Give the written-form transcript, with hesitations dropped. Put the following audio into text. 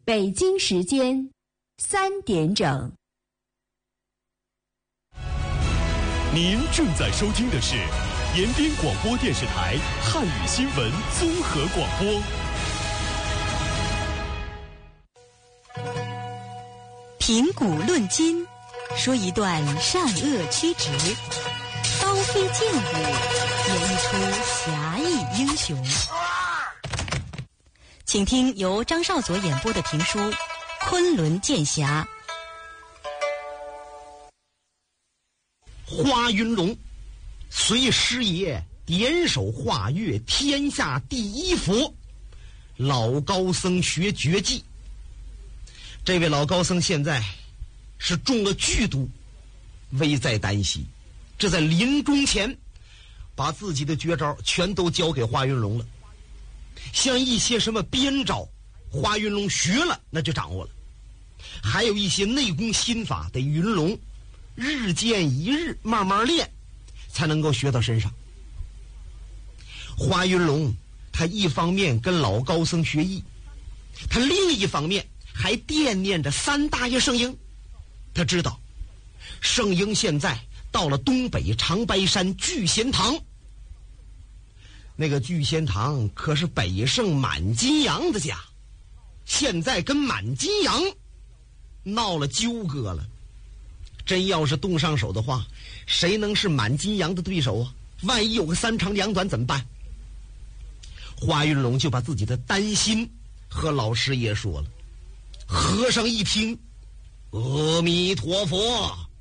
北京时间3点整。 您正在收听的是延边广播电视台汉语新闻综合广播。 评古论今，说一段善恶曲直，刀飞剑舞，演绎出侠义英雄。请听由张少佐演播的评书《昆仑剑侠》。 花云龙随师爷点手画月，天下第一佛。老高僧学绝技，这位老高僧现在是中了剧毒，危在旦夕。这在临终前把自己的绝招全都交给花云龙了，像一些什么边招花云龙学了那就掌握了，还有一些内功心法得云龙日渐一日慢慢练才能够学到身上。花云龙他一方面跟老高僧学艺，他另一方面还惦念着三大爷圣婴。他知道圣婴现在到了东北长白山聚贤堂，那个聚贤堂可是北圣满金阳的家，现在跟满金阳闹了纠葛了。真要是动上手的话，谁能是满金阳的对手啊？万一有个三长两短怎么办？花云龙就把自己的担心和老师爷说了。和尚一听，阿弥陀佛，